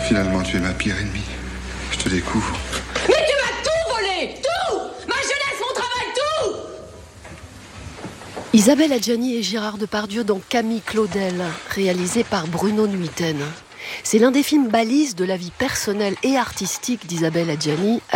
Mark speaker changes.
Speaker 1: Finalement, tu es ma pire ennemie. Je te découvre.
Speaker 2: Mais tu m'as tout volé! Tout! Ma jeunesse, mon travail, tout!
Speaker 3: Isabelle Adjani et Gérard Depardieu dans Camille Claudel, réalisé par Bruno Nuiten. C'est l'un des films balises de la vie personnelle et artistique d'Isabelle Adjani.